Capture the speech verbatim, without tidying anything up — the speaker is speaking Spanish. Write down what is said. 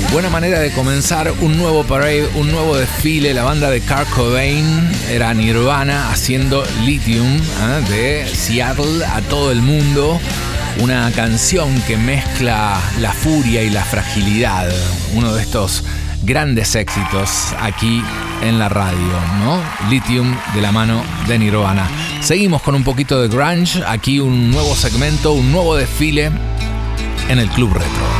Buena manera de comenzar un nuevo parade, un nuevo desfile. La banda de Kurt Cobain era Nirvana haciendo Lithium, ¿eh? De Seattle a todo el mundo. Una canción que mezcla la furia y la fragilidad. Uno de estos grandes éxitos aquí en la radio, ¿no? Lithium de la mano de Nirvana. Seguimos con un poquito de grunge. Aquí un nuevo segmento, un nuevo desfile en el Club Retro.